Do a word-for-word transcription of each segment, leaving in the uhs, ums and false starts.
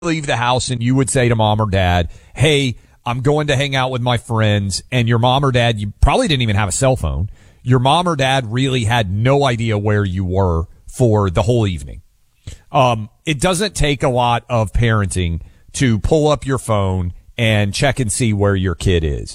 leave the house and you would say to mom or dad, hey, I'm going to hang out with my friends, and your mom or dad, you probably didn't even have a cell phone. Your mom or dad really had no idea where you were for the whole evening. Um, it doesn't take a lot of parenting to pull up your phone and check and see where your kid is.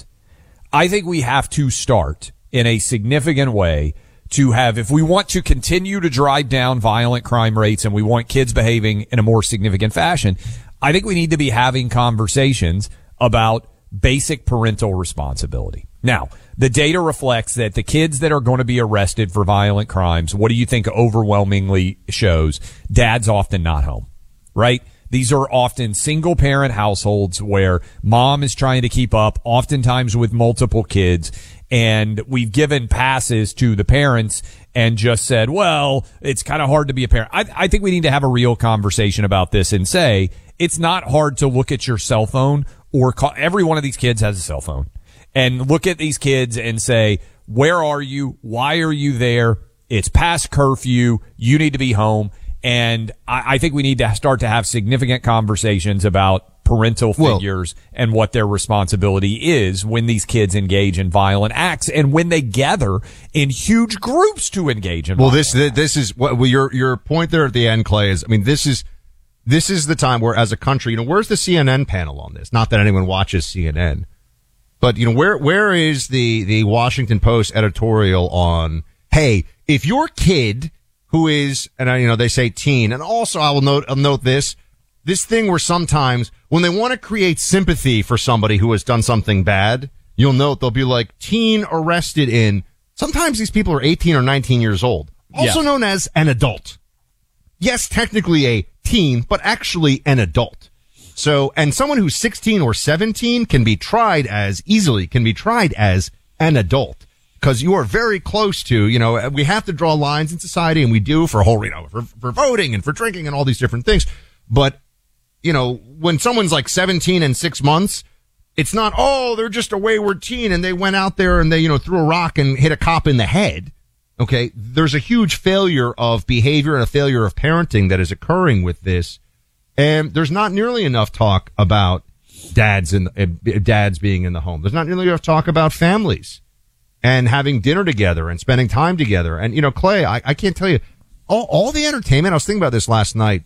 I think we have to start in a significant way to have, if we want to continue to drive down violent crime rates and we want kids behaving in a more significant fashion, I think we need to be having conversations about basic parental responsibility. Now, the data reflects that the kids that are going to be arrested for violent crimes, what do you think overwhelmingly shows? Dad's often not home, right? These are often single parent households where mom is trying to keep up, oftentimes with multiple kids. And we've given passes to the parents and just said, well, it's kind of hard to be a parent. I, I think we need to have a real conversation about this and say, it's not hard to look at your cell phone or call. Every one of these kids has a cell phone, and look at these kids and say, where are you? Why are you there? It's past curfew. You need to be home. And I, I think we need to start to have significant conversations about parental figures well, and what their responsibility is when these kids engage in violent acts and when they gather in huge groups to engage in well, violent this, acts. This is what well, your, your point there at the end, Clay, is, I mean, this is, this is the time where as a country, you know, where's the C N N panel on this? Not that anyone watches C N N, but you know, where, where is the, the Washington Post editorial on, hey, if your kid who is, and I, you know, they say teen, and also I will note, I'll note this, this thing where sometimes when they want to create sympathy for somebody who has done something bad, you'll note they'll be like teen arrested in, sometimes these people are eighteen or nineteen years old, also yeah. known as an adult. Yes, technically a teen, but actually an adult. So, and someone who's sixteen or seventeen can be tried as easily, can be tried as an adult. Because you are very close to, you know, we have to draw lines in society, and we do for a whole, you know, for, for voting and for drinking and all these different things. But, you know, when someone's like seventeen and six months, it's not, oh, they're just a wayward teen and they went out there and they, you know, threw a rock and hit a cop in the head. Okay. There's a huge failure of behavior and a failure of parenting that is occurring with this. And there's not nearly enough talk about dads and uh, dads being in the home. There's not nearly enough talk about families and having dinner together and spending time together. And, you know, Clay, I, I can't tell you all, all the entertainment. I was thinking about this last night.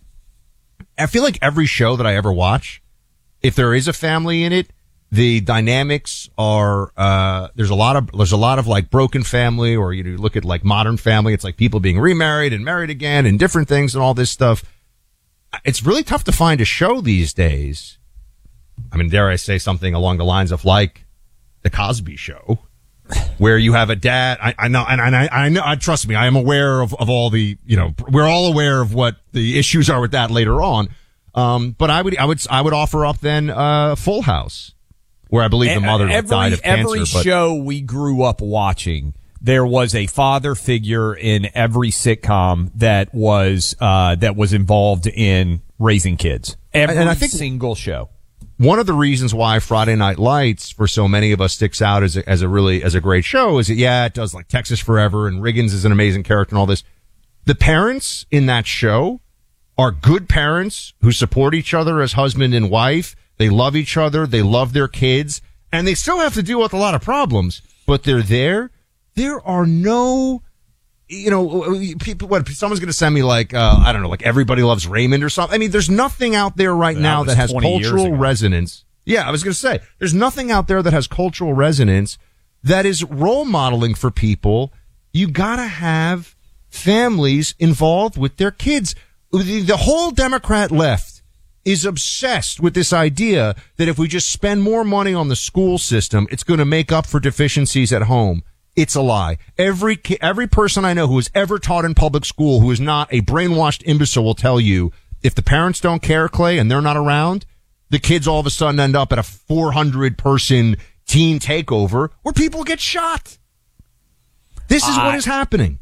I feel like every show that I ever watch, if there is a family in it, the dynamics are, uh, there's a lot of, there's a lot of like broken family, or you know, you look at like Modern Family. It's like people being remarried and married again and different things and all this stuff. It's really tough to find a show these days. I mean, dare I say something along the lines of like The Cosby Show, where you have a dad. I, I know, and I, I know, I trust me, I am aware of, of all the, you know, we're all aware of what the issues are with that later on. Um, but I would, I would, I would offer up then, uh, Full House, where I believe the mother every, died of cancer. Every but, show we grew up watching, there was a father figure in every sitcom that was, uh, that was involved in raising kids. Every and I think single show. One of the reasons why Friday Night Lights for so many of us sticks out as a, as a really, as a great show is that, yeah, it does like Texas Forever and Riggins is an amazing character and all this. The parents in that show are good parents who support each other as husband and wife. They love each other. They love their kids, and they still have to deal with a lot of problems, but they're there. There are no, you know, people, what, someone's going to send me like, uh, I don't know, like Everybody Loves Raymond or something. I mean, there's nothing out there right that now that has cultural resonance. Yeah, I was going to say, there's nothing out there that has cultural resonance that is role modeling for people. You got to have families involved with their kids. The, the whole Democrat left is obsessed with this idea that if we just spend more money on the school system, it's going to make up for deficiencies at home. It's a lie. Every every person I know who has ever taught in public school who is not a brainwashed imbecile will tell you, if the parents don't care, Clay, and they're not around, the kids all of a sudden end up at a four hundred person teen takeover where people get shot. This is uh, what is happening.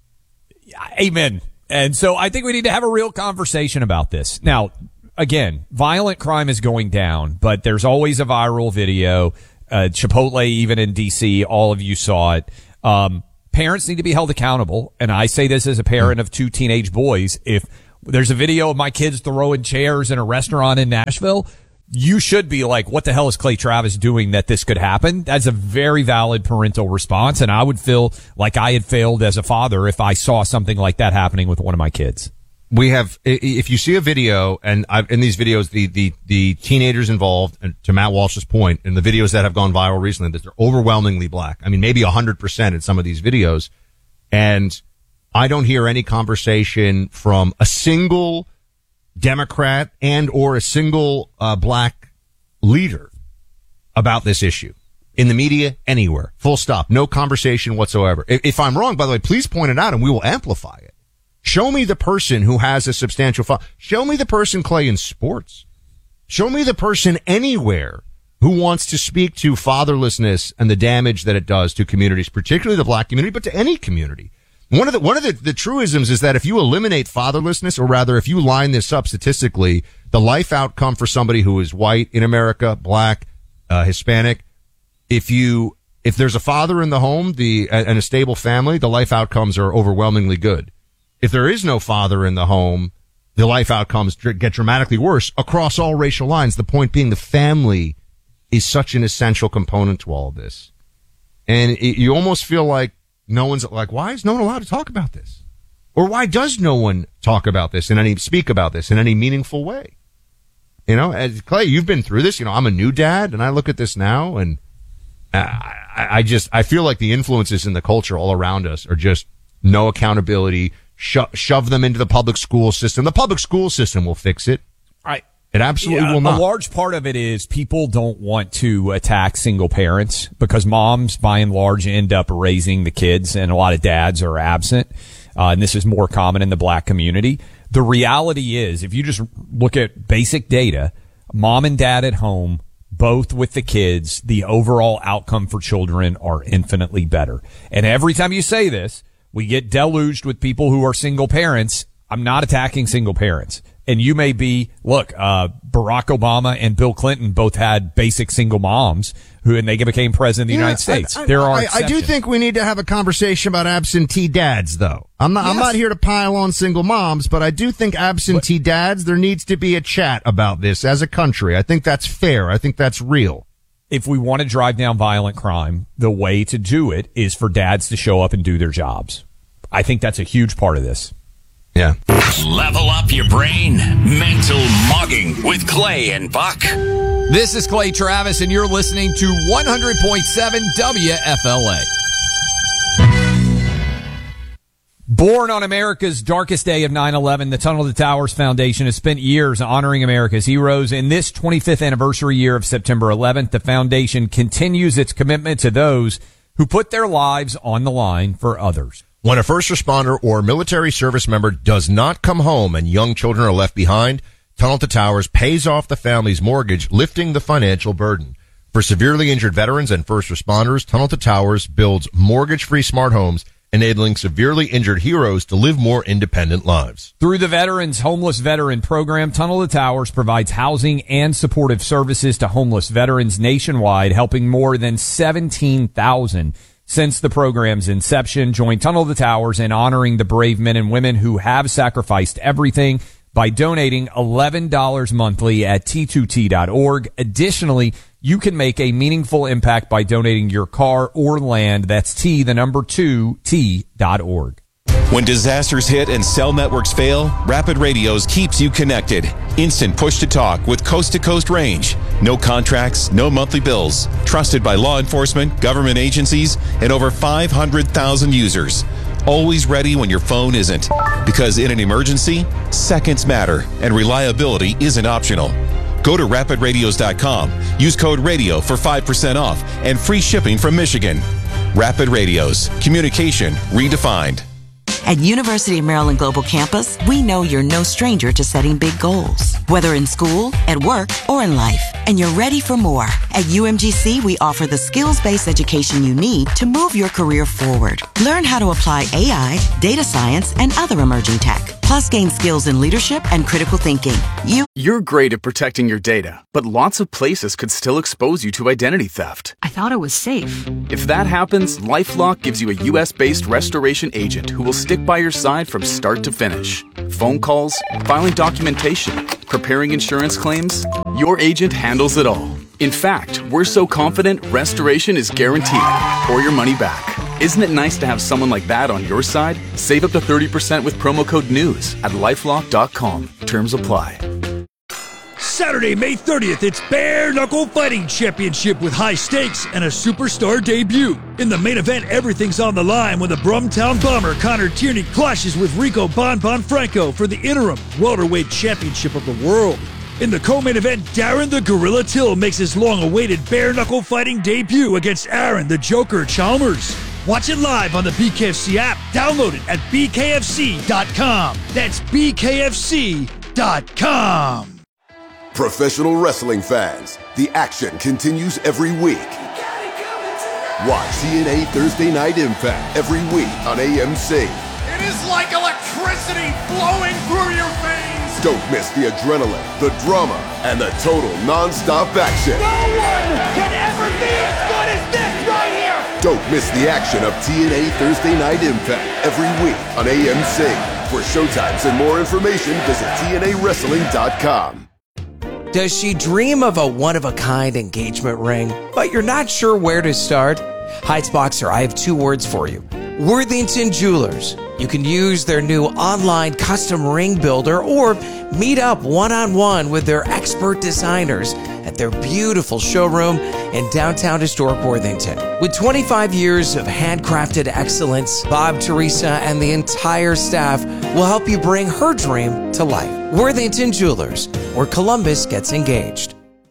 Amen. And so I think we need to have a real conversation about this. Now, again, violent crime is going down, but there's always a viral video. Uh, Chipotle, even in D C, all of you saw it. Um, parents need to be held accountable. And I say this as a parent of two teenage boys. If there's a video of my kids throwing chairs in a restaurant in Nashville, you should be like, what the hell is Clay Travis doing that this could happen? That's a very valid parental response, and I would feel like I had failed as a father if I saw something like that happening with one of my kids. We have, if you see a video, and I've, in these videos, the, the, the teenagers involved, and to Matt Walsh's point, in the videos that have gone viral recently, that they're overwhelmingly black. I mean, maybe one hundred percent in some of these videos. And I don't hear any conversation from a single Democrat and or a single uh, black leader about this issue in the media anywhere. Full stop. No conversation whatsoever. If, if I'm wrong, by the way, please point it out and we will amplify it. Show me the person who has a substantial fo- Show me the person, Clay, in sports. Show me the person anywhere who wants to speak to fatherlessness and the damage that it does to communities, particularly the black community, but to any community. One of the, one of the, the truisms is that if you eliminate fatherlessness, or rather if you line this up statistically, the life outcome for somebody who is white in America, black, uh, Hispanic, if you, if there's a father in the home, the, and a stable family, the life outcomes are overwhelmingly good. If there is no father in the home, the life outcomes get dramatically worse across all racial lines. The point being, the family is such an essential component to all of this. And it, you almost feel like no one's like, why is no one allowed to talk about this? Or why does no one talk about this in any, speak about this in any meaningful way? You know, as Clay, you've been through this. You know, I'm a new dad and I look at this now and I, I just, I feel like the influences in the culture all around us are just no accountability. Sho- shove them into the public school system. The public school system will fix it. Right. It absolutely yeah, will not. A large part of it is people don't want to attack single parents because moms, by and large, end up raising the kids, and a lot of dads are absent. Uh, and this is more common in the black community. The reality is, if you just look at basic data, mom and dad at home, both with the kids, the overall outcome for children are infinitely better. And every time you say this, we get deluged with people who are single parents. I'm not attacking single parents. And you may be, look, uh, Barack Obama and Bill Clinton both had basic single moms who, and they became president of the yeah, United States. I, I, there are I, I do think we need to have a conversation about absentee dads, though. I'm not, yes. I'm not here to pile on single moms, but I do think absentee but, dads, there needs to be a chat about this as a country. I think that's fair. I think that's real. If we want to drive down violent crime, the way to do it is for dads to show up and do their jobs. I think that's a huge part of this. Yeah. Level up your brain. Mental Mogging with Clay and Buck. This is Clay Travis, and you're listening to one hundred point seven W F L A. Born on America's darkest day of nine eleven, the Tunnel to Towers Foundation has spent years honoring America's heroes. In this twenty-fifth anniversary year of September eleventh, the foundation continues its commitment to those who put their lives on the line for others. When a first responder or military service member does not come home and young children are left behind, Tunnel to Towers pays off the family's mortgage, lifting the financial burden. For severely injured veterans and first responders, Tunnel to Towers builds mortgage-free smart homes, enabling severely injured heroes to live more independent lives. Through the Veterans Homeless Veteran Program, Tunnel to Towers provides housing and supportive services to homeless veterans nationwide, helping more than seventeen thousand since the program's inception. Join Tunnel to Towers in honoring the brave men and women who have sacrificed everything by donating eleven dollars monthly at T two T dot org. Additionally, you can make a meaningful impact by donating your car or land. That's T, the number two, T dot org. When disasters hit and cell networks fail, Rapid Radios keeps you connected. Instant push-to-talk with coast-to-coast range. No contracts, no monthly bills. Trusted by law enforcement, government agencies, and over five hundred thousand users. Always ready when your phone isn't. Because in an emergency, seconds matter, and reliability isn't optional. Go to rapid radios dot com. Use code RADIO for five percent off and free shipping from Michigan. Rapid Radios. Communication redefined. At University of Maryland Global Campus, we know you're no stranger to setting big goals, whether in school, at work, or in life, and you're ready for more. At U M G C, we offer the skills-based education you need to move your career forward. Learn how to apply A I, data science, and other emerging tech, plus gain skills in leadership and critical thinking. You You're great at protecting your data, but lots of places could still expose you to identity theft. I thought it was safe. If that happens, LifeLock gives you a U S-based restoration agent who will stick stick by your side from start to finish. Phone calls, filing documentation, preparing insurance claims. Your agent handles it all. In fact, we're so confident restoration is guaranteed or your money back. Isn't it nice to have someone like that on your side? Save up to thirty percent with promo code NEWS at lifelock dot com. Terms apply. Saturday, May thirtieth, it's Bare Knuckle Fighting Championship with high stakes and a superstar debut. In the main event, everything's on the line when the Brumtown Bomber Connor Tierney clashes with Rico Bon Bon Franco for the interim welterweight championship of the world. In the co-main event, Darren the Gorilla Till makes his long-awaited Bare Knuckle Fighting debut against Aaron the Joker Chalmers. Watch it live on the B K F C app. Download it at B K F C dot com. That's B K F C dot com. Professional wrestling fans, the action continues every week. Watch T N A Thursday Night Impact every week on A M C. It is like electricity flowing through your veins. Don't miss the adrenaline, the drama, and the total non-stop action. No one can ever be as good as this right here. Don't miss the action of T N A Thursday Night Impact every week on A M C. For showtimes and more information, visit T N A wrestling dot com. Does she dream of a one-of-a-kind engagement ring, but you're not sure where to start? Heights Boxer, I have two words for you. Worthington Jewelers. You can use their new online custom ring builder or meet up one-on-one with their expert designers at their beautiful showroom in downtown historic Worthington. With twenty-five years of handcrafted excellence, Bob, Teresa, and the entire staff will help you bring her dream to life. Worthington Jewelers, where Columbus gets engaged.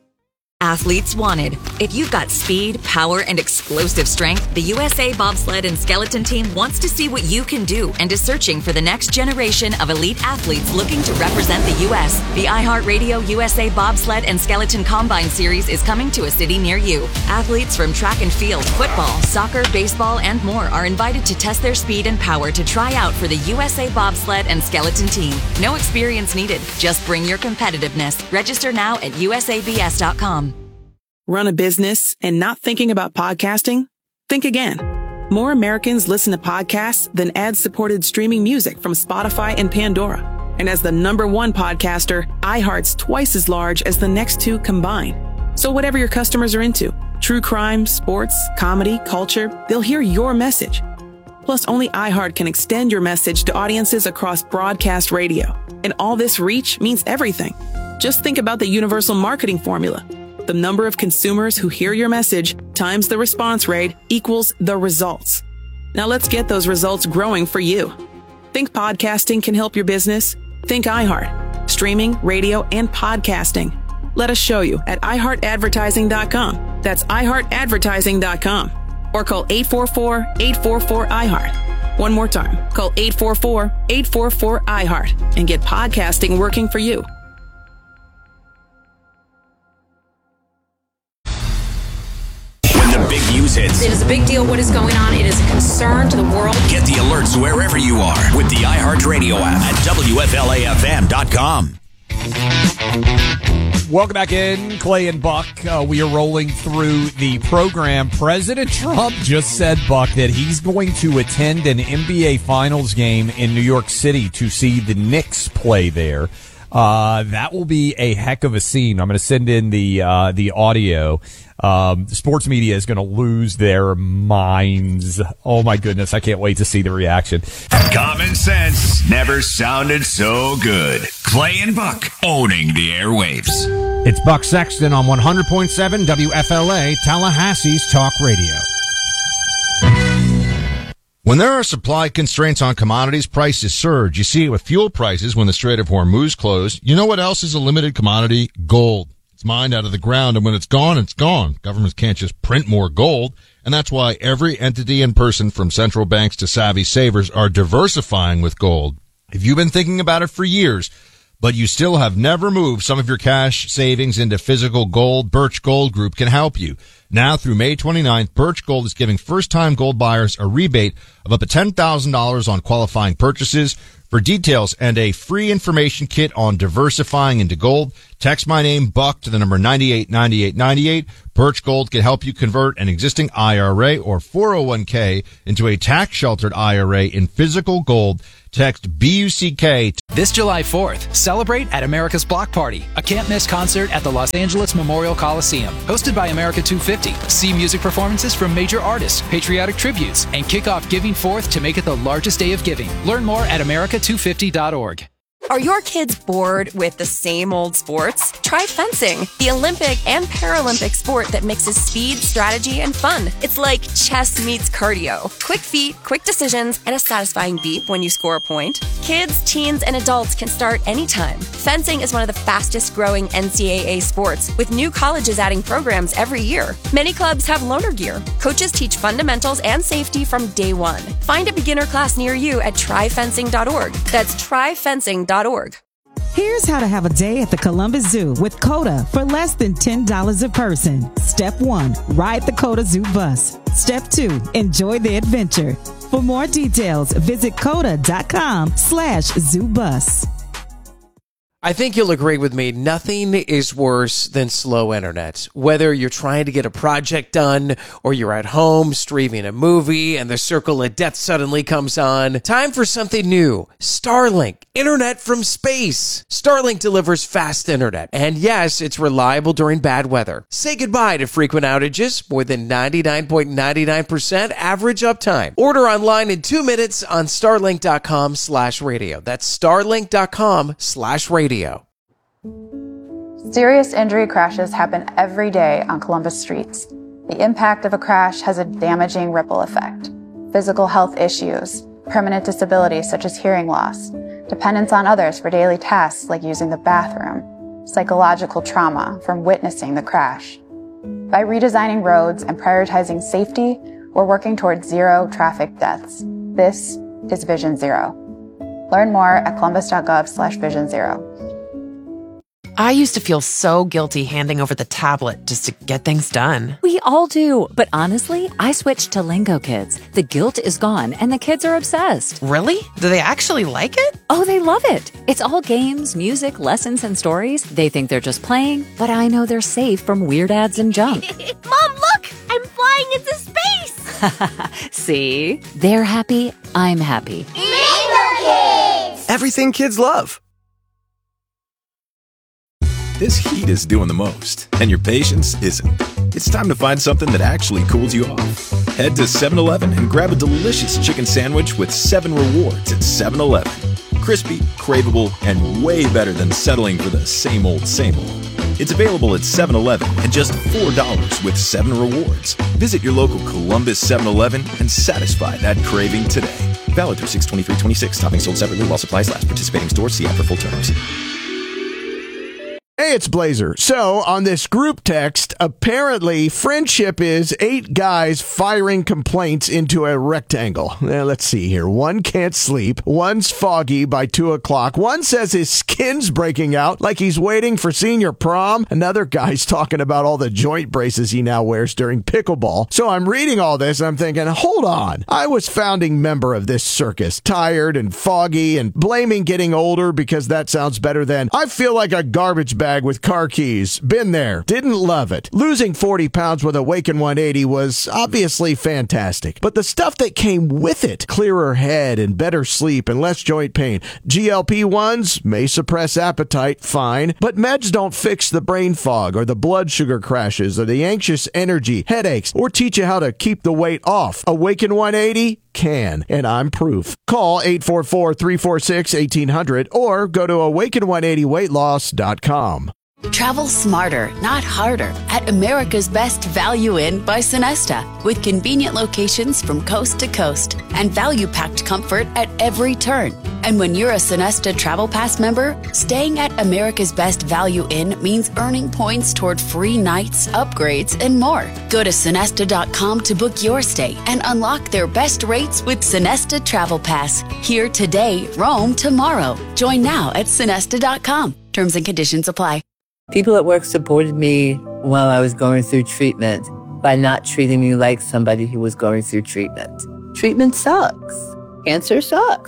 Athletes wanted. If you've got speed, power, and explosive strength, the U S A Bobsled and Skeleton Team wants to see what you can do and is searching for the next generation of elite athletes looking to represent the U S The iHeartRadio U S A Bobsled and Skeleton Combine Series is coming to a city near you. Athletes from track and field, football, soccer, baseball, and more are invited to test their speed and power to try out for the U S A Bobsled and Skeleton Team. No experience needed. Just bring your competitiveness. Register now at U S A B S dot com. Run a business and not thinking about podcasting? Think again. More Americans listen to podcasts than ad-supported streaming music from Spotify and Pandora. And as the number one podcaster, iHeart's twice as large as the next two combined. So whatever your customers are into, true crime, sports, comedy, culture, they'll hear your message. Plus, only iHeart can extend your message to audiences across broadcast radio. And all this reach means everything. Just think about the universal marketing formula. The number of consumers who hear your message times the response rate equals the results. Now let's get those results growing for you. Think podcasting can help your business? Think iHeart. Streaming, radio, and podcasting. Let us show you at i heart advertising dot com. That's i heart advertising dot com. Or call eight four four, eight four four, I heart. One more time. Call eight four four, eight four four, I heart and get podcasting working for you. The big news hits. It is a big deal what is going on. It is a concern to the world. Get the alerts wherever you are with the iHeartRadio app at W F L A F M dot com. Welcome back in, Clay and Buck. Uh, we are rolling through the program. President Trump just said, Buck, that he's going to attend an N B A Finals game in New York City to see the Knicks play there. Uh, that will be a heck of a scene. I'm going to send in the, uh, the audio. Um, sports media is going to lose their minds. Oh my goodness. I can't wait to see the reaction. Common sense never sounded so good. Clay and Buck owning the airwaves. It's Buck Sexton on one hundred point seven W F L A, Tallahassee's Talk Radio. When there are supply constraints on commodities, prices surge. You see it with fuel prices when the Strait of Hormuz closed. You know what else is a limited commodity? Gold. It's mined out of the ground, and when it's gone, it's gone. Governments can't just print more gold, and that's why every entity and person from central banks to savvy savers are diversifying with gold. If you've been thinking about it for years, but you still have never moved some of your cash savings into physical gold, Birch Gold Group can help you. Now through May twenty-ninth, Birch Gold is giving first-time gold buyers a rebate of up to ten thousand dollars on qualifying purchases. For details and a free information kit on diversifying into gold, text my name, Buck, to the number nine eight nine eight nine eight. Birch Gold can help you convert an existing I R A or four oh one k into a tax-sheltered I R A in physical gold. Text B U C K. This July fourth, celebrate at America's Block Party, a can't-miss concert at the Los Angeles Memorial Coliseum. Hosted by America two fifty. See music performances from major artists, patriotic tributes, and kick off Giving Fourth to make it the largest day of giving. Learn more at america two fifty dot org. Are your kids bored with the same old sports? Try fencing, the Olympic and Paralympic sport that mixes speed, strategy, and fun. It's like chess meets cardio. Quick feet, quick decisions, and a satisfying beep when you score a point. Kids, teens, and adults can start anytime. Fencing is one of the fastest growing N C double A sports, with new colleges adding programs every year. Many clubs have loaner gear. Coaches teach fundamentals and safety from day one. Find a beginner class near you at try fencing dot org. That's try fencing dot org. Here's how to have a day at the Columbus Zoo with COTA for less than ten dollars a person. Step one, ride the COTA Zoo bus. Step two, enjoy the adventure. For more details, visit coda dot com slash zoo bus. I think you'll agree with me, nothing is worse than slow internet. Whether you're trying to get a project done or you're at home streaming a movie and the circle of death suddenly comes on, time for something new. Starlink, internet from space. Starlink delivers fast internet. And yes, it's reliable during bad weather. Say goodbye to frequent outages, more than ninety-nine point nine nine percent average uptime. Order online in two minutes on starlink dot com slash radio. That's starlink dot com slash radio. Serious injury crashes happen every day on Columbus streets. The impact of a crash has a damaging ripple effect. Physical health issues, permanent disability such as hearing loss, dependence on others for daily tasks like using the bathroom, psychological trauma from witnessing the crash. By redesigning roads and prioritizing safety, we're working towards zero traffic deaths. This is Vision Zero. Learn more at columbus dot gov slash vision zero. I used to feel so guilty handing over the tablet just to get things done. We all do, but honestly, I switched to Lingo Kids. The guilt is gone and the kids are obsessed. Really? Do they actually like it? Oh, they love it. It's all games, music, lessons, and stories. They think they're just playing, but I know they're safe from weird ads and junk. Mom, look! I'm flying into space! See? They're happy, I'm happy. Lingo Kids! Everything kids love. This heat is doing the most, and your patience isn't. It's time to find something that actually cools you off. Head to seven eleven and grab a delicious chicken sandwich with seven rewards at seven eleven. Crispy, craveable, and way better than settling for the same old, same old. It's available at seven eleven at just four dollars with seven rewards. Visit your local Columbus seven eleven and satisfy that craving today. Valid through six twenty-three twenty-six. Topping sold separately while supplies last. Participating stores. See app for full terms. Hey, it's Blazer. So, on this group text, apparently friendship is eight guys firing complaints into a rectangle. Now, let's see here. One can't sleep. One's foggy by two o'clock. One says his skin's breaking out like he's waiting for senior prom. Another guy's talking about all the joint braces he now wears during pickleball. So, I'm reading all this and I'm thinking, hold on. I was founding member of this circus, tired and foggy and blaming getting older because that sounds better than I feel like a garbage bag with car keys. Been there. Didn't love it. Losing forty pounds with Awaken one eighty was obviously fantastic. But the stuff that came with it, clearer head and better sleep and less joint pain. G L P ones may suppress appetite, fine. But meds don't fix the brain fog or the blood sugar crashes or the anxious energy, headaches, or teach you how to keep the weight off. Awaken one eighty can, and I'm proof. Call eight four four, three four six, one eight hundred or go to awaken one eighty weight loss dot com. Travel smarter, not harder, at America's Best Value Inn by Sonesta, with convenient locations from coast to coast and value-packed comfort at every turn. And when you're a Sonesta Travel Pass member, staying at America's Best Value Inn means earning points toward free nights, upgrades, and more. Go to sonesta dot com to book your stay and unlock their best rates with Sonesta Travel Pass. Here today, roam tomorrow. Join now at sonesta dot com. Terms and conditions apply. People at work supported me while I was going through treatment by not treating me like somebody who was going through treatment. Treatment sucks. Cancer sucks.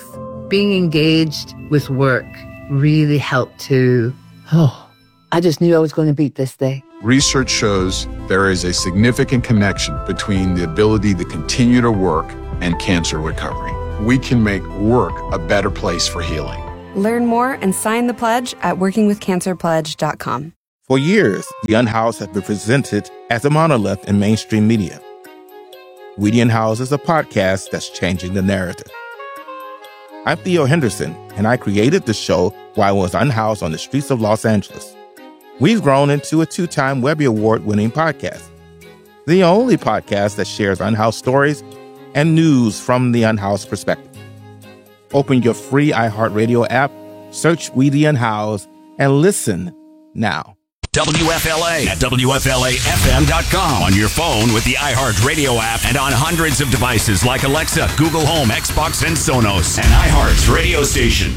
being engaged with work really helped to, oh, I just knew I was going to beat this thing. Research shows there is a significant connection between the ability to continue to work and cancer recovery. We can make work a better place for healing. Learn more and sign the pledge at working with cancer pledge dot com. For years, The Unhoused has been presented as a monolith in mainstream media. We The Unhoused is a podcast that's changing the narrative. I'm Theo Henderson, and I created the show while I was unhoused on the streets of Los Angeles. We've grown into a two-time Webby Award-winning podcast, the only podcast that shares unhoused stories and news from the unhoused perspective. Open your free iHeartRadio app, search We The Unhoused, and listen now. W F L A at W F L A F M dot com on your phone with the iHeartRadio app and on hundreds of devices like Alexa, Google Home, Xbox, and Sonos. And iHeart's radio station.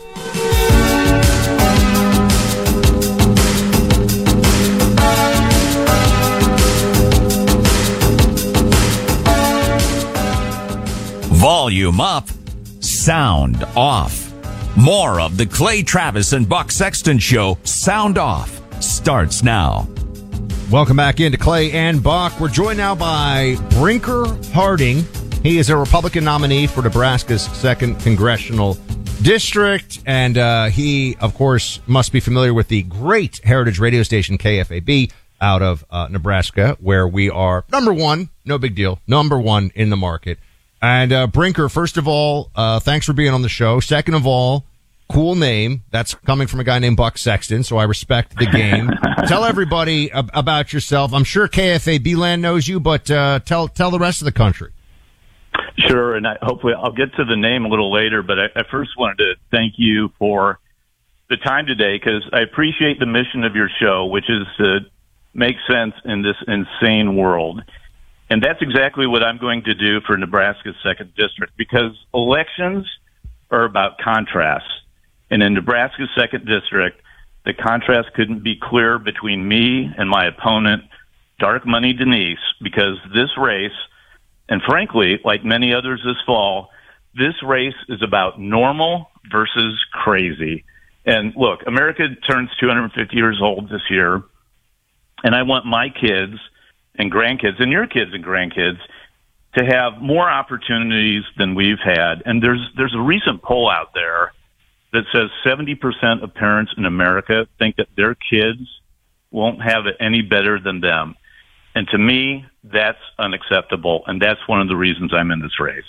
Volume up, sound off. More of the Clay Travis and Buck Sexton Show, Sound Off, starts now. Welcome back into Clay and Buck. We're joined now by Brinker Harding. He is a Republican nominee for Nebraska's second congressional district, and uh, he, of course, must be familiar with the great heritage radio station K F A B out of uh, Nebraska, where we are number one, no big deal, number one in the market. And uh, Brinker, first of all, uh, thanks for being on the show. Second of all, cool name. That's coming from a guy named Buck Sexton, so I respect the game. Tell everybody ab- about yourself. I'm sure K F A B land knows you, but uh, tell tell the rest of the country. Sure, and I, hopefully I'll get to the name a little later, but I, I first wanted to thank you for the time today, because I appreciate the mission of your show, which is to make sense in this insane world. And that's exactly what I'm going to do for Nebraska's second district, because elections are about contrasts. And in Nebraska's second district, the contrast couldn't be clearer between me and my opponent, Dark Money Denise, because this race, and frankly, like many others this fall, this race is about normal versus crazy. And look, America turns two hundred fifty years old this year, and I want my kids and grandkids, and your kids and grandkids, to have more opportunities than we've had. And there's there's a recent poll out there that says seventy percent of parents in America think that their kids won't have it any better than them. And to me, that's unacceptable, and that's one of the reasons I'm in this race.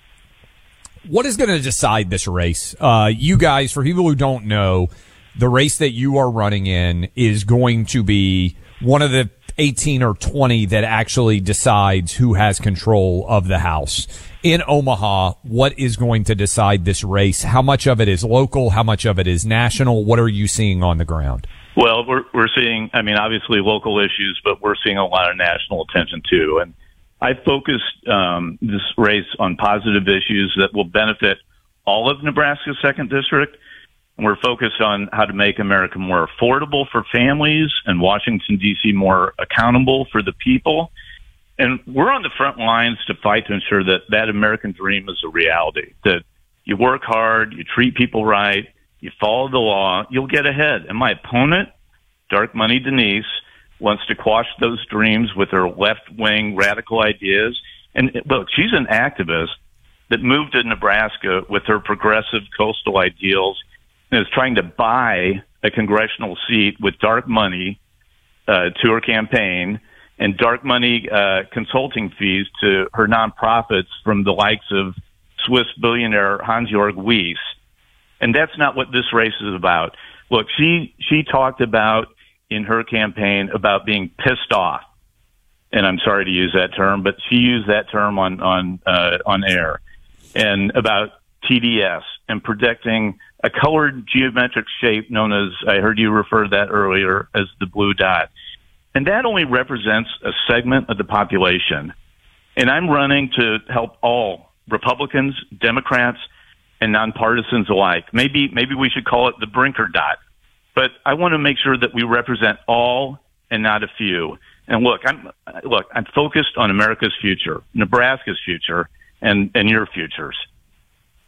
What is going to decide this race? Uh, you guys, for people who don't know, the race that you are running in is going to be one of the eighteen or twenty that actually decides who has control of the House. In Omaha, what is going to decide this race? How much of it is local? How much of it is national? What are you seeing on the ground? Well, we're we're seeing, I mean, obviously local issues, but we're seeing a lot of national attention too. And I focused um, this race on positive issues that will benefit all of Nebraska's second district. We're focused on how to make America more affordable for families and Washington, D C more accountable for the people. And we're on the front lines to fight to ensure that that American dream is a reality, that you work hard, you treat people right, you follow the law, you'll get ahead. And my opponent, Dark Money Denise, wants to quash those dreams with her left-wing radical ideas. And look, she's an activist that moved to Nebraska with her progressive coastal ideals and is trying to buy a congressional seat with dark money uh, to her campaign and dark money uh, consulting fees to her nonprofits from the likes of Swiss billionaire Hans-Jörg Wyss. And that's not what this race is about. Look, she she talked about in her campaign about being pissed off, and I'm sorry to use that term, but she used that term on on uh, on air, and about T D S and protecting a colored geometric shape known as, I heard you refer to that earlier, as the blue dot. And that only represents a segment of the population. And I'm running to help all Republicans, Democrats, and nonpartisans alike. Maybe maybe we should call it the Brinker dot. But I want to make sure that we represent all and not a few. And look, I'm look, I'm focused on America's future, Nebraska's future, and, and your futures.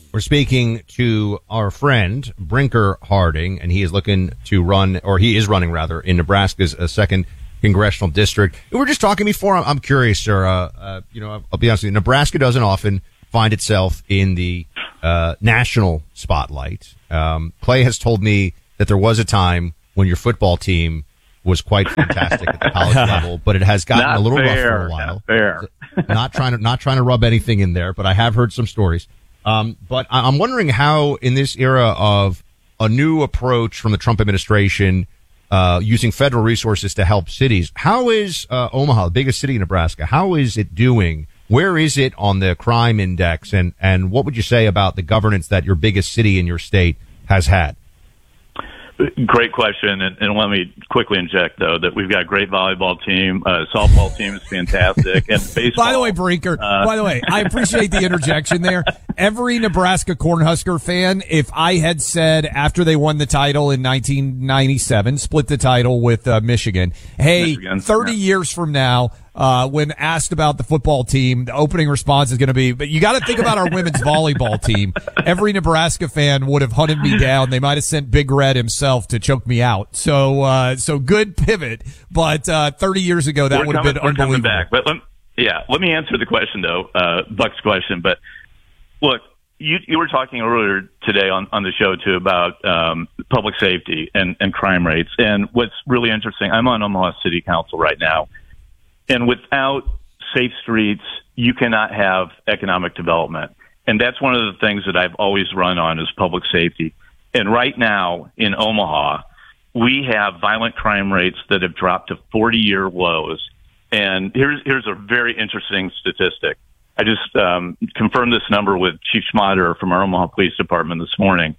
We're speaking to our friend Brinker Harding, and he is looking to run, or he is running rather, in Nebraska's uh, second congressional district. We were just talking before. I'm, I'm curious, sir. Uh, uh, you know, I'll be honest with you. Nebraska doesn't often find itself in the uh, national spotlight. Um, Clay has told me that there was a time when your football team was quite fantastic at the college level, but it has gotten Not a little fair, rough for a while. Not fair. not trying to not trying to rub anything in there, but I have heard some stories. Um, but I- I'm wondering how, in this era of a new approach from the Trump administration, uh, using federal resources to help cities, how is uh, Omaha, the biggest city in Nebraska, how is it doing? Where is it on the crime index? And, and what would you say about the governance that your biggest city in your state has had? Great question, and, and let me quickly inject, though, that we've got a great volleyball team. Uh, softball team is fantastic. And baseball. By the way, Brinker, uh, by the way, I appreciate the interjection there. Every Nebraska Cornhusker fan, if I had said after they won the title in nineteen ninety-seven, split the title with uh, Michigan, hey, Michigan, thirty yeah. years from now, Uh, when asked about the football team, the opening response is going to be, but you got to think about our women's volleyball team. Every Nebraska fan would have hunted me down. They might have sent Big Red himself to choke me out. So, uh, so good pivot. But, uh, thirty years ago, that we're would have coming, been we're unbelievable. coming back. But let, yeah, let me answer the question, though, uh, Buck's question. But look, you, you were talking earlier today on, on the show, too, about um, public safety and, and crime rates. And what's really interesting, I'm on Omaha City Council right now. And without safe streets, you cannot have economic development. And that's one of the things that I've always run on is public safety. And right now in Omaha, we have violent crime rates that have dropped to forty-year lows. And here's here's a very interesting statistic. I just um, confirmed this number with Chief Schmatter from our Omaha Police Department this morning.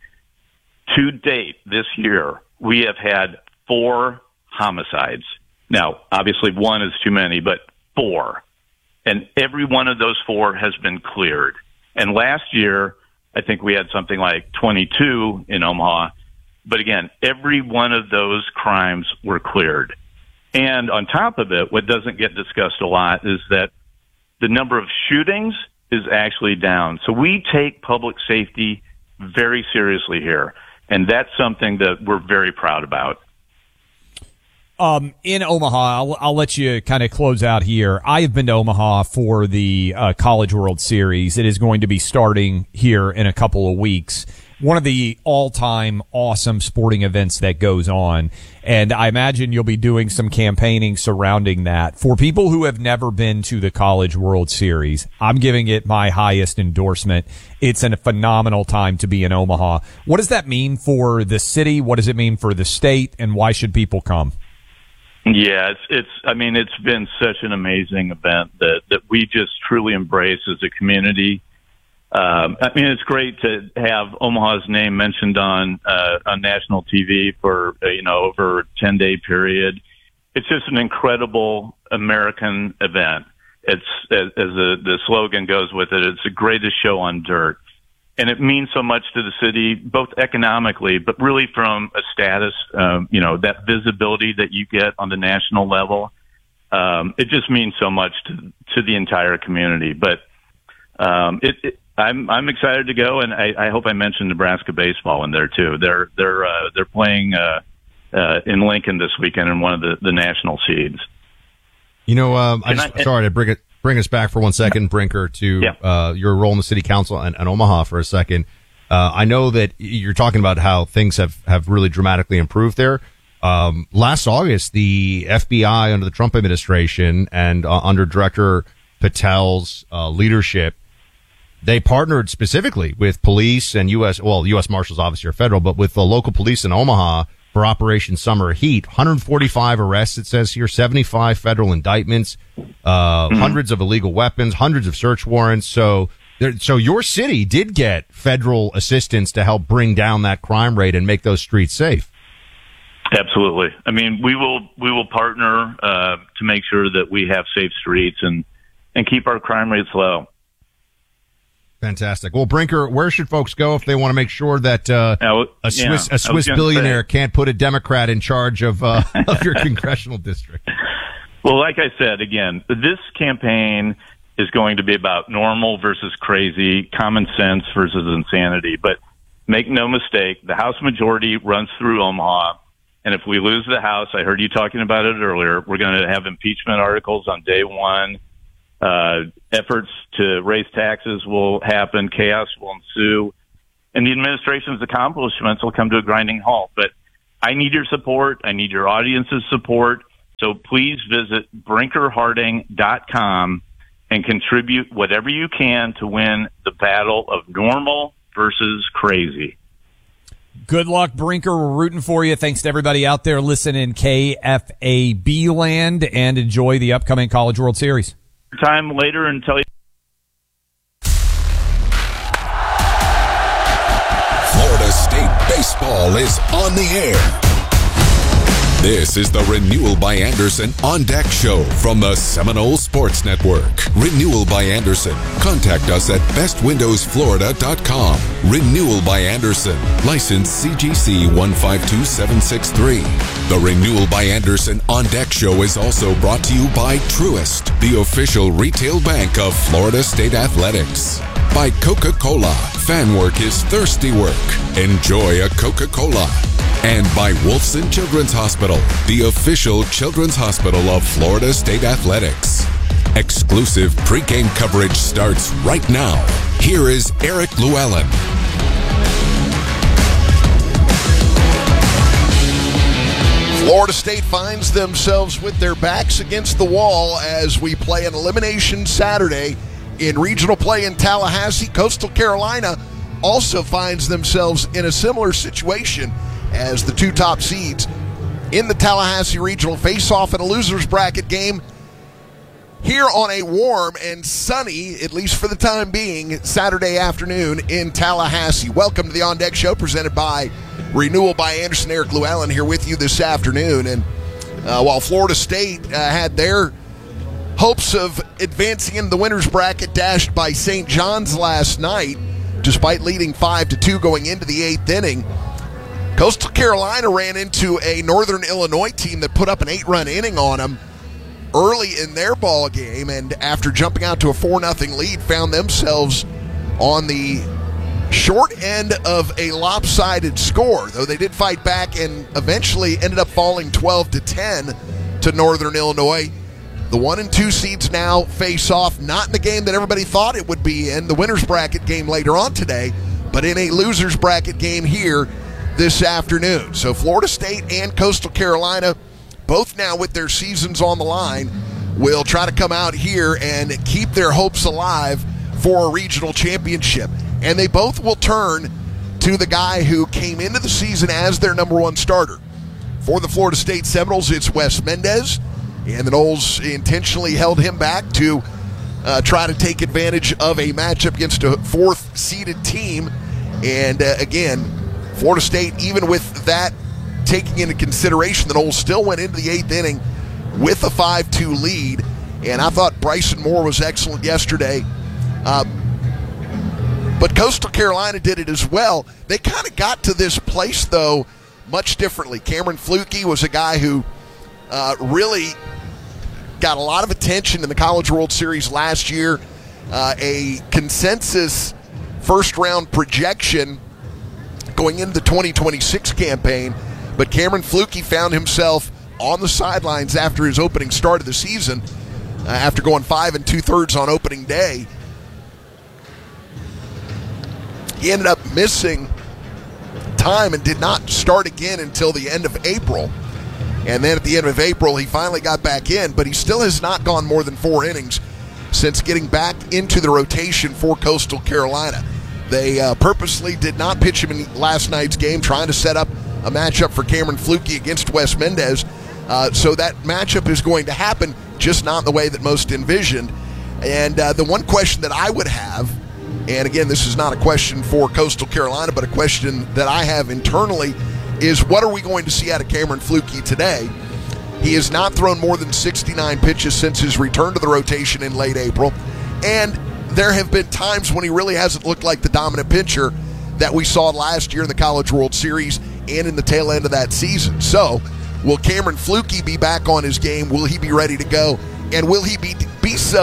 To date, this year, we have had four homicides. Now, obviously, one is too many, but four. And every one of those four has been cleared. And last year, I think we had something like twenty-two in Omaha. But again, every one of those crimes were cleared. And on top of it, what doesn't get discussed a lot is that the number of shootings is actually down. So we take public safety very seriously here. And that's something that we're very proud about. Um, in Omaha, I'll, I'll let you kind of close out here. I have been to Omaha for the uh, College World Series. It is going to be starting here in a couple of weeks. One of the all-time awesome sporting events that goes on. And I imagine you'll be doing some campaigning surrounding that. For people who have never been to the College World Series, I'm giving it my highest endorsement. It's a phenomenal time to be in Omaha. What does that mean for the city? What does it mean for the state? And why should people come? Yeah, it's, it's, I mean, it's been such an amazing event that, that we just truly embrace as a community. Um, I mean, it's great to have Omaha's name mentioned on, uh, on national T V for, uh, you know, over a ten day period. It's just an incredible American event. It's, as, as the, the slogan goes with it, it's the greatest show on dirt. And it means so much to the city, both economically, but really from a status, um, you know, that visibility that you get on the national level. Um, it just means so much to, to the entire community. But um, it, it, I'm I'm excited to go, and I, I hope I mentioned Nebraska baseball in there too. They're they're uh, they're playing uh, uh, in Lincoln this weekend in one of the, the national seeds. You know, um, I just, I, sorry to bring it. Bring us back for one second, Brinker, to yeah. uh, your role in the city council and, and Omaha for a second. Uh, I know that you're talking about how things have, have really dramatically improved there. Um, last August, the F B I under the Trump administration and uh, under Director Patel's uh, leadership, they partnered specifically with police and U S, well, U S Marshals obviously are federal, but with the local police in Omaha for Operation Summer Heat. one hundred forty-five arrests, it says here, seventy-five federal indictments, uh, mm-hmm. hundreds of illegal weapons, hundreds of search warrants. So, there, so your city did get federal assistance to help bring down that crime rate and make those streets safe. Absolutely. I mean, we will we will partner uh, to make sure that we have safe streets and and keep our crime rates low. Fantastic. Well, Brinker, where should folks go if they want to make sure that uh, now, a Swiss yeah, a Swiss billionaire say, can't put a Democrat in charge of uh, of your congressional district? Well, like I said, again, this campaign is going to be about normal versus crazy, common sense versus insanity. But make no mistake, the House majority runs through Omaha. And if we lose the House, I heard you talking about it earlier, we're going to have impeachment articles on day one. Uh, efforts to raise taxes will happen. Chaos will ensue. And the administration's accomplishments will come to a grinding halt. But I need your support. I need your audience's support. So please visit brinker harding dot com and contribute whatever you can to win the battle of normal versus crazy. Good luck, Brinker. We're rooting for you. Thanks to everybody out there listening in K F A B land, and enjoy the upcoming College World Series. Time later and tell you. Florida State baseball is on the air. This is the Renewal by Anderson On Deck Show from the Seminole Sports Network. Renewal by Anderson. Contact us at best windows florida dot com. Renewal by Anderson. License C G C one five two seven six three. The Renewal by Anderson On Deck Show is also brought to you by Truist, the official retail bank of Florida State Athletics. By Coca-Cola. Fan work is thirsty work. Enjoy a Coca-Cola. And by Wolfson Children's Hospital, the official children's hospital of Florida State Athletics. Exclusive pregame coverage starts right now. Here is Eric Llewellyn. Florida State finds themselves with their backs against the wall as we play an elimination Saturday in regional play in Tallahassee. Coastal Carolina also finds themselves in a similar situation as the two top seeds in the Tallahassee Regional face-off in a loser's bracket game here on a warm and sunny, at least for the time being, Saturday afternoon in Tallahassee. Welcome to the On Deck Show presented by Renewal by Anderson. Eric Llewellyn here with you this afternoon. And uh, while Florida State uh, had their hopes of advancing into the winner's bracket dashed by Saint John's last night, despite leading five to two going into the eighth inning, Coastal Carolina ran into a Northern Illinois team that put up an eight-run inning on them early in their ball game, and after jumping out to a four nothing lead, found themselves on the short end of a lopsided score, though they did fight back and eventually ended up falling twelve to ten to Northern Illinois. The one and two seeds now face off, not in the game that everybody thought it would be in, the winner's bracket game later on today, but in a loser's bracket game here this afternoon. So Florida State and Coastal Carolina, both now with their seasons on the line, will try to come out here and keep their hopes alive for a regional championship. And they both will turn to the guy who came into the season as their number one starter. For the Florida State Seminoles, it's Wes Mendez, and the Noles intentionally held him back to uh, try to take advantage of a matchup against a fourth-seeded team. And uh, again, Florida State, even with that taking into consideration, the Noles still went into the eighth inning with a five two lead. And I thought Bryson Moore was excellent yesterday. Uh, but Coastal Carolina did it as well. They kind of got to this place, though, much differently. Cameron Fluke was a guy who uh, really got a lot of attention in the College World Series last year. Uh, a consensus first-round projection going into the twenty twenty-six campaign. But Cameron Fluke found himself on the sidelines after his opening start of the season, uh, after going five and two-thirds on opening day. He ended up missing time and did not start again until the end of April. And then at the end of April, he finally got back in, but he still has not gone more than four innings since getting back into the rotation for Coastal Carolina. They uh, purposely did not pitch him in last night's game, trying to set up a matchup for Cameron Fluke against Wes Mendez. Uh, so that matchup is going to happen, just not in the way that most envisioned. And uh, the one question that I would have, and again, this is not a question for Coastal Carolina, but a question that I have internally, is what are we going to see out of Cameron Fluke today? He has not thrown more than sixty-nine pitches since his return to the rotation in late April. And there have been times when he really hasn't looked like the dominant pitcher that we saw last year in the College World Series and in the tail end of that season. So, will Cameron Fluke be back on his game? Will he be ready to go? And will he be, be so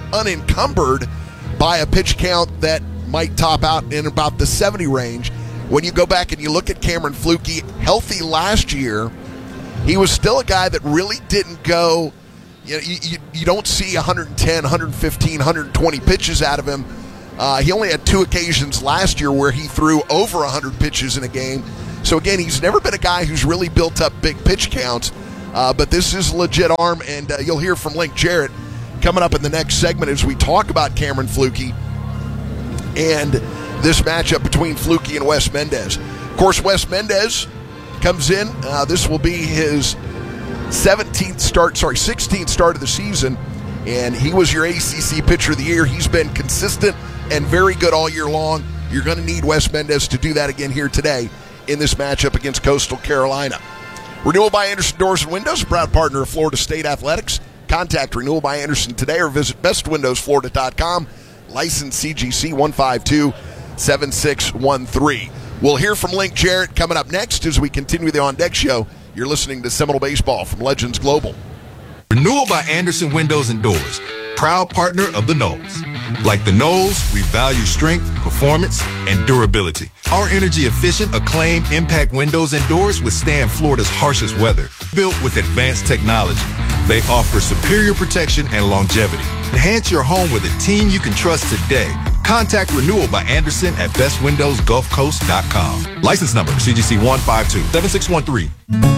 unencumbered by a pitch count that might top out in about the seventy range. When you go back and you look at Cameron Fluke, healthy last year, he was still a guy that really didn't go, you know, you, you, you don't see one ten, one fifteen, one twenty pitches out of him. Uh, he only had two occasions last year where he threw over one hundred pitches in a game. So, again, he's never been a guy who's really built up big pitch counts. Uh, but this is a legit arm, and uh, you'll hear from Link Jarrett coming up in the next segment as we talk about Cameron Fluke and this matchup between Fluke and Wes Mendez. Of course, Wes Mendez comes in. Uh, this will be his seventeenth start, sorry, sixteenth start of the season, and he was your A C C Pitcher of the Year. He's been consistent and very good all year long. You're going to need Wes Mendez to do that again here today in this matchup against Coastal Carolina. Renewal by Anderson Doors and Windows, a proud partner of Florida State Athletics. Contact Renewal by Anderson today or visit best windows florida dot com. License C G C one five two seven six one three. We'll hear from Link Jarrett coming up next as we continue the On Deck Show. You're listening to Seminole Baseball from Legends Global. Renewal by Anderson Windows and Doors, proud partner of the Knolls. Like the Knolls, we value strength, performance, and durability. Our energy-efficient, acclaimed impact windows and doors withstand Florida's harshest weather. Built with advanced technology, they offer superior protection and longevity. Enhance your home with a team you can trust today. Contact Renewal by Anderson at best windows gulf coast dot com. License number C G C one five two seven six one three.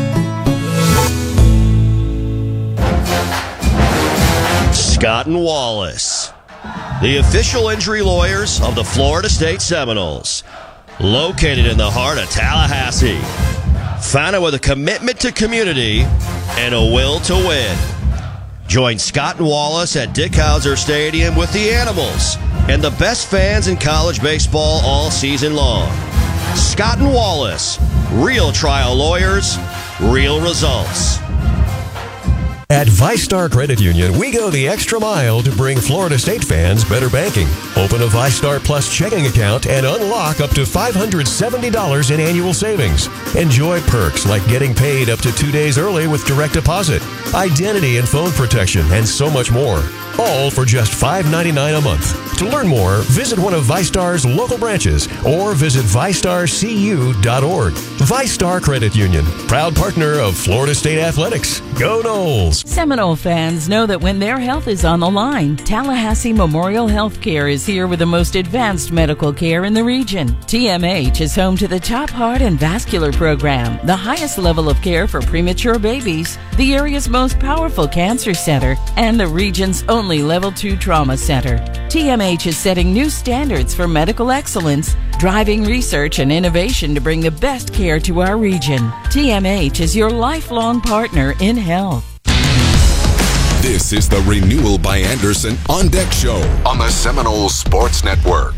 Scott and Wallace, the official injury lawyers of the Florida State Seminoles, located in the heart of Tallahassee, founded with a commitment to community and a will to win. Join Scott and Wallace at Dick Howser Stadium with the Animals and the best fans in college baseball all season long. Scott and Wallace, real trial lawyers, real results. At ViStar Credit Union, we go the extra mile to bring Florida State fans better banking. Open a ViStar Plus checking account and unlock up to five hundred seventy dollars in annual savings. Enjoy perks like getting paid up to two days early with direct deposit, identity and phone protection, and so much more. All for just five ninety-nine a month. To learn more, visit one of ViStar's local branches or visit vi star c u dot org. ViStar Credit Union, proud partner of Florida State Athletics. Go Noles! Seminole fans know that when their health is on the line, Tallahassee Memorial Healthcare is here with the most advanced medical care in the region. T M H is home to the top heart and vascular program, the highest level of care for premature babies, the area's most powerful cancer center, and the region's only level two trauma center. T M H is setting new standards for medical excellence, driving research and innovation to bring the best care to our region. T M H is your lifelong partner in health. This is the Renewal by Anderson On Deck Show on the Seminole Sports Network.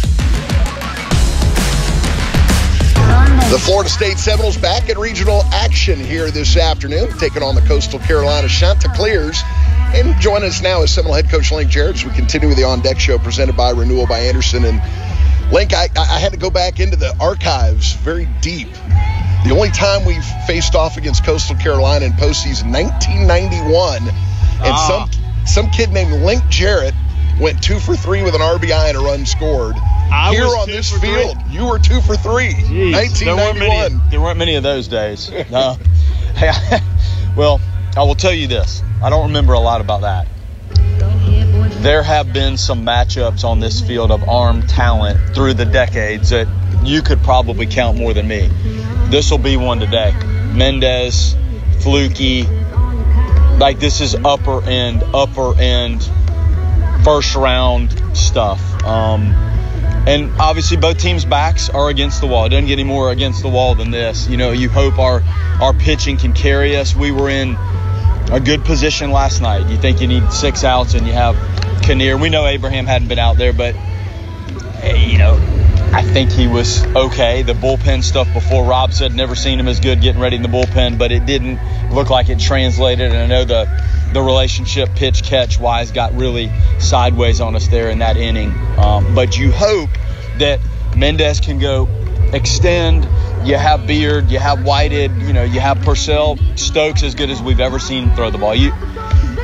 The Florida State Seminoles back in regional action here this afternoon, taking on the Coastal Carolina Chanticleers. And joining us now is Seminole head coach Link Jarrett as we continue with the On Deck Show presented by Renewal by Anderson. And Link, I, I had to go back into the archives very deep. The only time we've faced off against Coastal Carolina in postseason, nineteen ninety-one, and ah. some some kid named Link Jarrett went two for three with an R B I and a run scored. I Here was on two this for field, three. you were two for three. Jeez, nineteen ninety-one. There weren't, many, there weren't many of those days. No. Hey, well, I will tell you this. I don't remember a lot about that. There have been some matchups on this field of armed talent through the decades that you could probably count more than me. This will be one today. Mendez, Fluke, like this is upper end, upper end, first round stuff. Um, and obviously both teams' backs are against the wall. It doesn't get any more against the wall than this. You know, you hope our, our pitching can carry us. We were in a good position last night. You think you need six outs and you have Kinnear. We know Abraham hadn't been out there, but, you know, I think he was okay. The bullpen stuff before, Rob said never seen him as good getting ready in the bullpen, but it didn't look like it translated. And I know the, the relationship pitch-catch-wise got really sideways on us there in that inning. Um, but you hope that Mendez can go extend. You have Beard, you have Whited, you know, you have Purcell. Stokes as good as we've ever seen him throw the ball. You,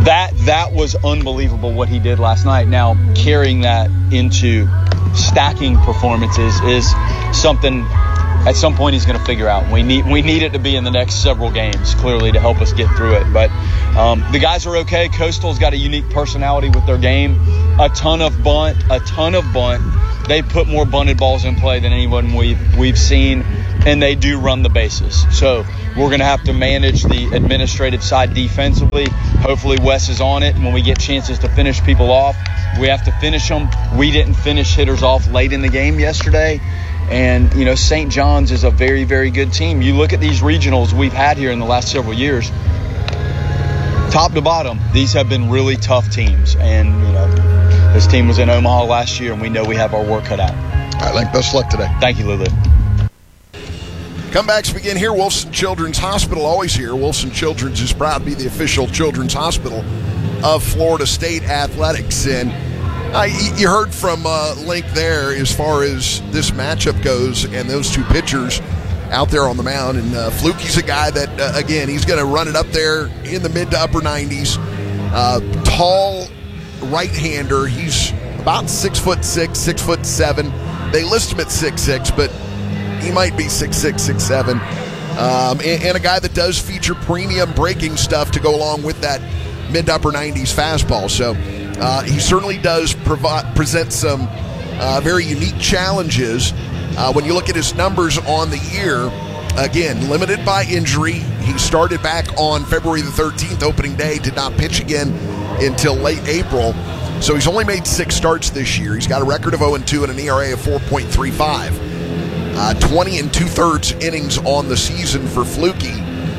that that was unbelievable what he did last night. Now, carrying that into stacking performances is something at some point he's going to figure out. We need we need it to be in the next several games, clearly, to help us get through it. But um, the guys are okay. Coastal's got a unique personality with their game. A ton of bunt, a ton of bunt. They put more bunted balls in play than anyone we've, we've seen, and they do run the bases. So we're going to have to manage the administrative side defensively. Hopefully Wes is on it, and when we get chances to finish people off, we have to finish them. We didn't finish hitters off late in the game yesterday. And, you know, Saint John's is a very, very good team. You look at these regionals we've had here in the last several years, top to bottom, these have been really tough teams. And, you know, this team was in Omaha last year, and we know we have our work cut out. All right, Link, best of luck today. Thank you, Lulu. Comebacks begin here. Wolfson Children's Hospital, always here. Wolfson Children's is proud to be the official children's hospital of Florida State Athletics. And uh, you heard from uh, Link there as far as this matchup goes and those two pitchers out there on the mound. And uh, Fluky's a guy that, uh, again, he's going to run it up there in the mid to upper nineties. Uh, tall right-hander. He's about six foot six, six foot seven. They list him at six six, but he might be six six, six seven. Um, and, and a guy that does feature premium breaking stuff to go along with that mid to upper nineties fastball. So uh, he certainly does provide, present some uh, very unique challenges. Uh, when you look at his numbers on the year, again, limited by injury. He started back on February the thirteenth, opening day, did not pitch again until late April. So he's only made six starts this year. He's got a record of oh and two and an E R A of four point three five. Uh, twenty and two-thirds innings on the season for Fluky.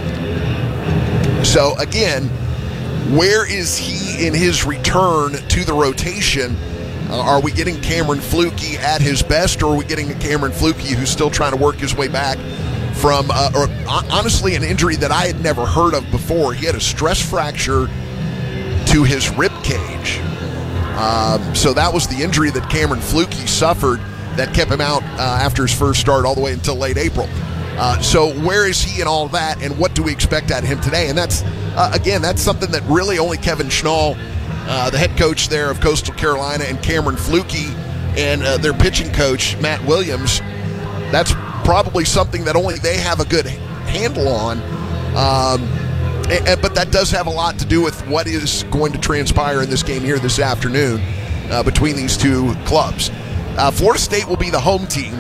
So, again, where is he in his return to the rotation? Uh, are we getting Cameron Fluky at his best, or are we getting a Cameron Fluky who's still trying to work his way back from, uh, or uh, honestly, an injury that I had never heard of before? He had a stress fracture to his rib cage. Um, so that was the injury that Cameron Fluky suffered that kept him out uh, after his first start all the way until late April. Uh, so where is he in all that, and what do we expect out of him today? And that's, uh, again, that's something that really only Kevin Schnall, uh, the head coach there of Coastal Carolina, and Cameron Fluky and uh, their pitching coach, Matt Williams, that's probably something that only they have a good handle on. Um, and, but that does have a lot to do with what is going to transpire in this game here this afternoon uh, between these two clubs. Uh, Florida State will be the home team.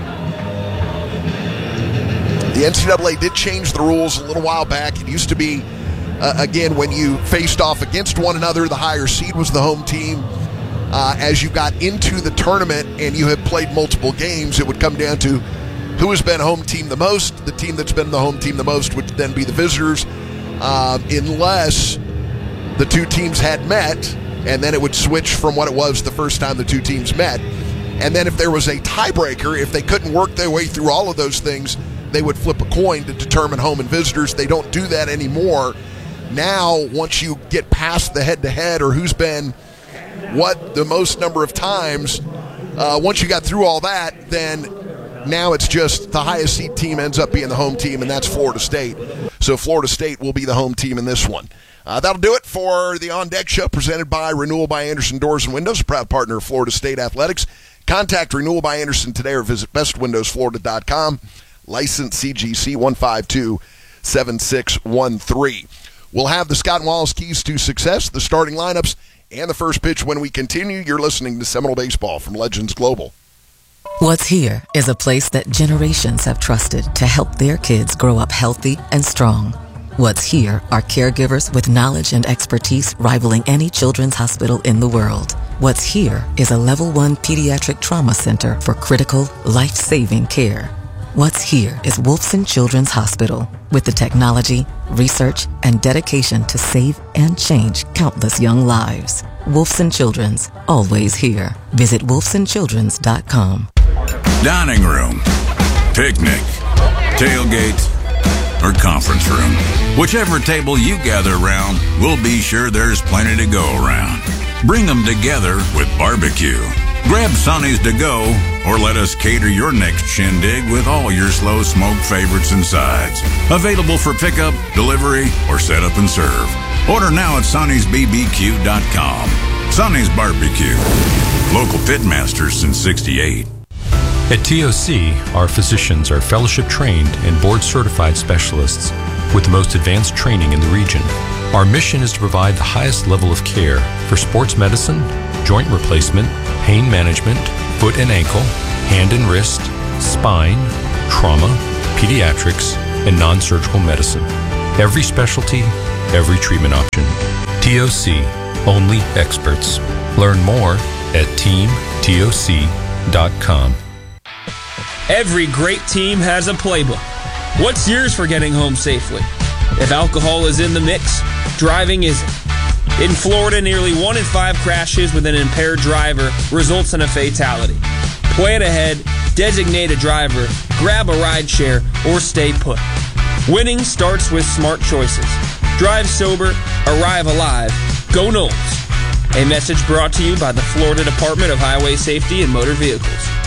The N C double A did change the rules a little while back. It used to be, uh, again, when you faced off against one another, the higher seed was the home team. Uh, as you got into the tournament and you had played multiple games, it would come down to who has been home team the most. The team that's been the home team the most would then be the visitors, uh, unless the two teams had met, and then it would switch from what it was the first time the two teams met. And then if there was a tiebreaker, if they couldn't work their way through all of those things, they would flip a coin to determine home and visitors. They don't do that anymore. Now, once you get past the head-to-head or who's been what the most number of times, uh, once you got through all that, then now it's just the highest seed team ends up being the home team, and that's Florida State. So Florida State will be the home team in this one. Uh, that'll do it for the On Deck Show presented by Renewal by Andersen Doors and Windows, a proud partner of Florida State Athletics. Contact Renewal by Andersen today or visit best windows florida dot com. License C G C one five two seven six one three. We'll have the Scott and Wallace keys to success, the starting lineups, and the first pitch when we continue. You're listening to Seminole Baseball from Legends Global. What's Here is a place that generations have trusted to help their kids grow up healthy and strong. What's Here are caregivers with knowledge and expertise rivaling any children's hospital in the world. What's Here is a level one pediatric trauma center for critical, life-saving care. What's Here is Wolfson Children's Hospital with the technology, research, and dedication to save and change countless young lives. Wolfson Children's, always here. Visit wolfson childrens dot com. Dining room, picnic, tailgate, or conference room. Whichever table you gather around, we'll be sure there's plenty to go around. Bring them together with barbecue. Grab Sonny's to go, or let us cater your next shindig with all your slow smoke favorites and sides. Available for pickup, delivery, or set up and serve. Order now at Sonny's B B Q dot com. Sonny's Barbecue. Local pitmasters since sixty-eight. At T O C, our physicians are fellowship-trained and board-certified specialists with the most advanced training in the region. Our mission is to provide the highest level of care for sports medicine, joint replacement, pain management, foot and ankle, hand and wrist, spine, trauma, pediatrics, and non-surgical medicine. Every specialty, every treatment option. T O C, only experts. Learn more at team T O C dot com. Every great team has a playbook. What's yours for getting home safely? If alcohol is in the mix, driving isn't. In Florida, nearly one in five crashes with an impaired driver results in a fatality. Plan ahead, designate a driver, grab a ride share, or stay put. Winning starts with smart choices. Drive sober, arrive alive. Go Knowles. A message brought to you by the Florida Department of Highway Safety and Motor Vehicles.